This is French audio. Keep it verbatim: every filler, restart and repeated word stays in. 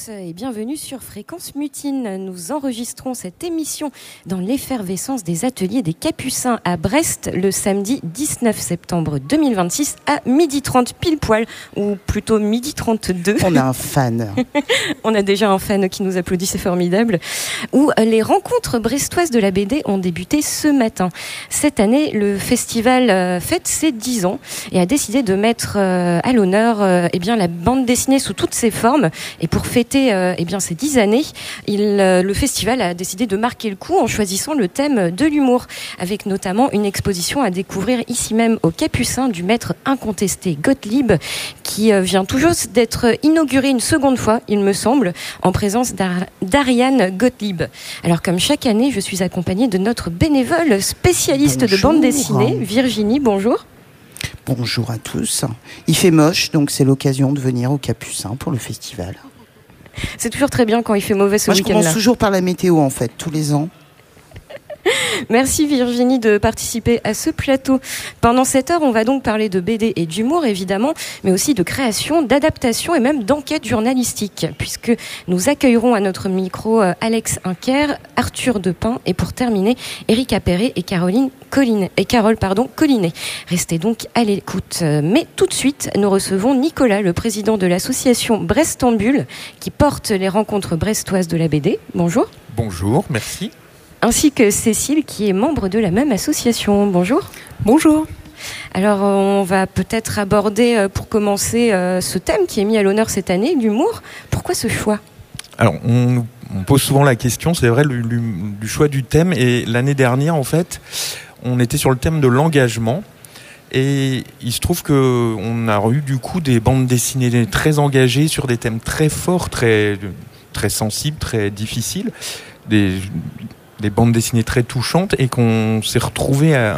tous et bienvenue sur Fréquence Mutine. Nous enregistrons cette émission dans l'effervescence des ateliers des Capucins à Brest le samedi dix-neuf septembre deux mille vingt-six à midi trente pile poil, ou plutôt midi trente-deux. On a un fan. On a déjà un fan qui nous applaudit, c'est formidable. Où les rencontres brestoises de la B D ont débuté ce matin. Cette année, le festival fête ses dix ans et a décidé de mettre à l'honneur eh bien, la bande dessinée sous toutes ses formes. Et pour fêter euh, eh bien, ces dix années, il, euh, le festival a décidé de marquer le coup en choisissant le thème de l'humour, avec notamment une exposition à découvrir ici même au Capucin du maître incontesté Gottlieb, qui euh, vient tout juste d'être inauguré une seconde fois, il me semble, en présence d'Ar- d'Ariane Gottlieb. Alors comme chaque année, je suis accompagnée de notre bénévole spécialiste bonjour. de bande dessinée, Virginie, bonjour. Bonjour à tous. Il fait moche, donc c'est l'occasion de venir au Capucin pour le festival. C'est toujours très bien quand il fait mauvais ce Moi, week-end-là. Je commence toujours par la météo, en fait, tous les ans. Merci Virginie de participer à ce plateau. Pendant cette heure, on va donc parler de B D et d'humour, évidemment, mais aussi de création, d'adaptation et même d'enquête journalistique, puisque nous accueillerons à notre micro Alex Inker, Arthur Depin et pour terminer, Éric Appéré et Caroline Collinet, et Carole pardon, Collinet. Restez donc à l'écoute. Mais tout de suite, nous recevons Nicolas, le président de l'association Brestambule, qui porte les rencontres brestoises de la B D. Bonjour. Bonjour, merci. Ainsi que Cécile, qui est membre de la même association. Bonjour. Bonjour. Alors, on va peut-être aborder, pour commencer, ce thème qui est mis à l'honneur cette année, l'humour. Pourquoi ce choix ? Alors, on, on pose souvent la question, c'est vrai, du, du choix du thème. Et l'année dernière, en fait, on était sur le thème de l'engagement. Et il se trouve qu'on a eu du coup des bandes dessinées très engagées sur des thèmes très forts, très, très sensibles, très difficiles. Des... des bandes dessinées très touchantes et qu'on s'est retrouvé à